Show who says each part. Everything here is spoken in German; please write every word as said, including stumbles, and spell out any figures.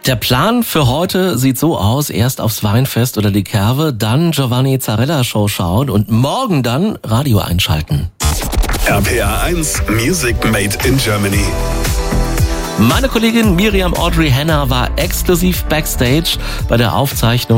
Speaker 1: Der Plan für heute sieht so aus, erst aufs Weinfest oder die Kerwe, dann Giovanni Zarella Show schauen und morgen dann Radio einschalten.
Speaker 2: R P R eins Music Made in Germany.
Speaker 1: Meine Kollegin Miriam Audrey Henner war exklusiv Backstage bei der Aufzeichnung